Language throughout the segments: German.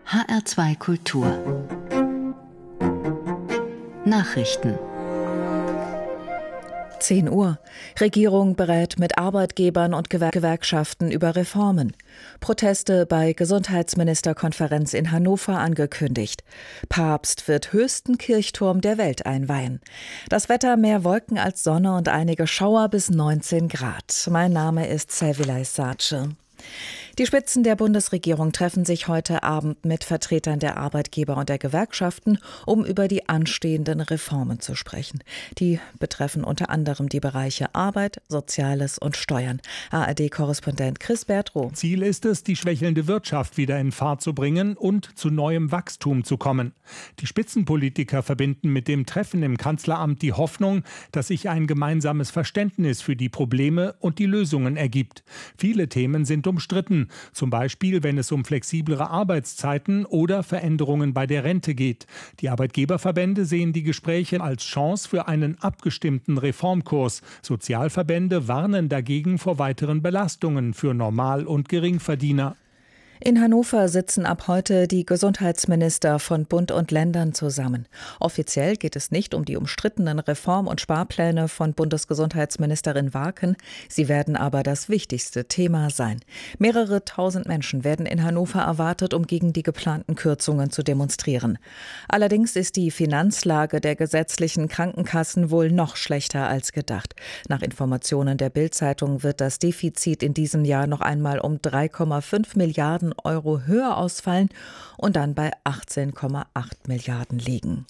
HR2 Kultur Nachrichten 10 Uhr. Regierung berät mit Arbeitgebern und Gewerkschaften über Reformen. Proteste bei Gesundheitsministerkonferenz in Hannover angekündigt. Papst wird höchsten Kirchturm der Welt einweihen. Das Wetter: mehr Wolken als Sonne und einige Schauer bis 19 Grad. Mein Name ist Servilay Sace. Die Spitzen der Bundesregierung treffen sich heute Abend mit Vertretern der Arbeitgeber und der Gewerkschaften, um über die anstehenden Reformen zu sprechen. Die betreffen unter anderem die Bereiche Arbeit, Soziales und Steuern. ARD-Korrespondent Chris Bertrow. Ziel ist es, die schwächelnde Wirtschaft wieder in Fahrt zu bringen und zu neuem Wachstum zu kommen. Die Spitzenpolitiker verbinden mit dem Treffen im Kanzleramt die Hoffnung, dass sich ein gemeinsames Verständnis für die Probleme und die Lösungen ergibt. Viele Themen sind umstritten. Zum Beispiel, wenn es um flexiblere Arbeitszeiten oder Veränderungen bei der Rente geht. Die Arbeitgeberverbände sehen die Gespräche als Chance für einen abgestimmten Reformkurs. Sozialverbände warnen dagegen vor weiteren Belastungen für Normal- und Geringverdiener. In Hannover sitzen ab heute die Gesundheitsminister von Bund und Ländern zusammen. Offiziell geht es nicht um die umstrittenen Reform- und Sparpläne von Bundesgesundheitsministerin Warken. Sie werden aber das wichtigste Thema sein. Mehrere tausend Menschen werden in Hannover erwartet, um gegen die geplanten Kürzungen zu demonstrieren. Allerdings ist die Finanzlage der gesetzlichen Krankenkassen wohl noch schlechter als gedacht. Nach Informationen der Bild-Zeitung wird das Defizit in diesem Jahr noch einmal um 3,5 Milliarden Euro höher ausfallen und dann bei 18,8 Milliarden liegen.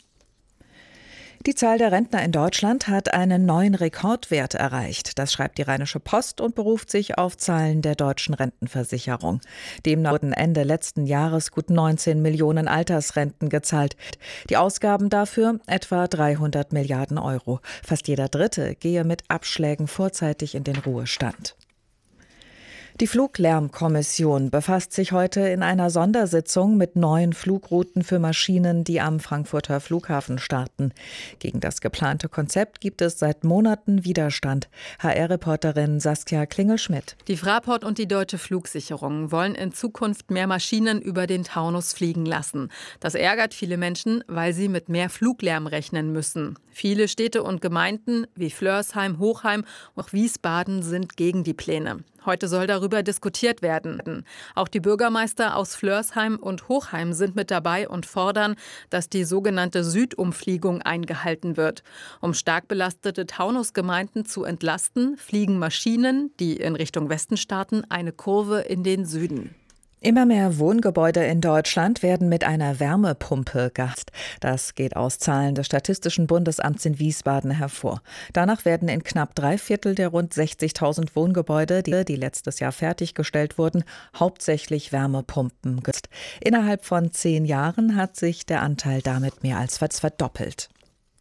Die Zahl der Rentner in Deutschland hat einen neuen Rekordwert erreicht. Das schreibt die Rheinische Post und beruft sich auf Zahlen der deutschen Rentenversicherung. Demnach wurden Ende letzten Jahres gut 19 Millionen Altersrenten gezahlt. Die Ausgaben dafür etwa 300 Milliarden Euro. Fast jeder Dritte gehe mit Abschlägen vorzeitig in den Ruhestand. Die Fluglärmkommission befasst sich heute in einer Sondersitzung mit neuen Flugrouten für Maschinen, die am Frankfurter Flughafen starten. Gegen das geplante Konzept gibt es seit Monaten Widerstand. HR-Reporterin Saskia Klingel-Schmidt. Die Fraport und die Deutsche Flugsicherung wollen in Zukunft mehr Maschinen über den Taunus fliegen lassen. Das ärgert viele Menschen, weil sie mit mehr Fluglärm rechnen müssen. Viele Städte und Gemeinden wie Flörsheim, Hochheim und auch Wiesbaden sind gegen die Pläne. Heute soll darüber diskutiert werden. Auch die Bürgermeister aus Flörsheim und Hochheim sind mit dabei und fordern, dass die sogenannte Südumfliegung eingehalten wird. Um stark belastete Taunusgemeinden zu entlasten, fliegen Maschinen, die in Richtung Westen starten, eine Kurve in den Süden. Immer mehr Wohngebäude in Deutschland werden mit einer Wärmepumpe geheizt. Das geht aus Zahlen des Statistischen Bundesamts in Wiesbaden hervor. Danach werden in knapp 3/4 der rund 60.000 Wohngebäude, die letztes Jahr fertiggestellt wurden, hauptsächlich Wärmepumpen genutzt. Innerhalb von 10 Jahren hat sich der Anteil damit mehr als verdoppelt.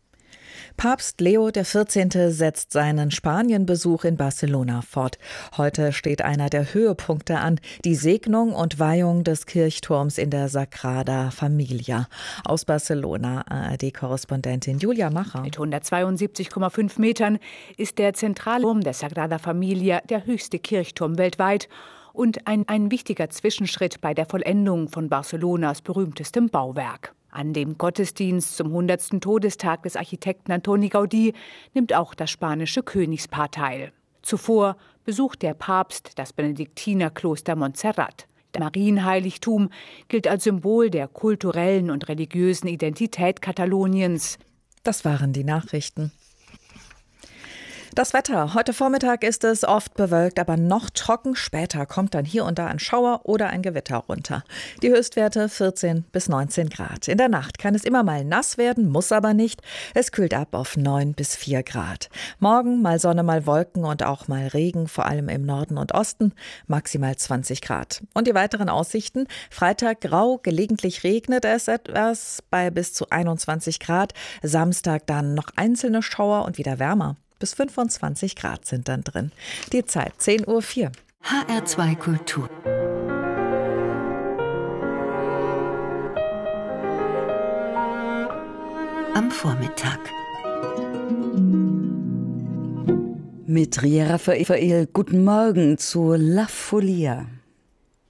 Papst Leo XIV. Setzt seinen Spanienbesuch in Barcelona fort. Heute steht einer der Höhepunkte an, die Segnung und Weihung des Kirchturms in der Sagrada Familia. Aus Barcelona, ARD-Korrespondentin Julia Macher. Mit 172,5 Metern ist der zentrale Turm der Sagrada Familia der höchste Kirchturm weltweit und ein wichtiger Zwischenschritt bei der Vollendung von Barcelonas berühmtestem Bauwerk. An dem Gottesdienst zum 100. Todestag des Architekten Antoni Gaudí nimmt auch das spanische Königspaar teil. Zuvor besucht der Papst das Benediktinerkloster Montserrat. Das Marienheiligtum gilt als Symbol der kulturellen und religiösen Identität Kataloniens. Das waren die Nachrichten. Das Wetter. Heute Vormittag ist es oft bewölkt, aber noch trocken. Später kommt dann hier und da ein Schauer oder ein Gewitter runter. Die Höchstwerte 14 bis 19 Grad. In der Nacht kann es immer mal nass werden, muss aber nicht. Es kühlt ab auf 9 bis 4 Grad. Morgen mal Sonne, mal Wolken und auch mal Regen, vor allem im Norden und Osten, maximal 20 Grad. Und die weiteren Aussichten: Freitag grau, gelegentlich regnet es etwas bei bis zu 21 Grad. Samstag dann noch einzelne Schauer und wieder wärmer. Bis 25 Grad sind dann drin. Die Zeit 10:04 Uhr. HR2 Kultur. Am Vormittag. Mit Ria Raphael, guten Morgen zu La Folia.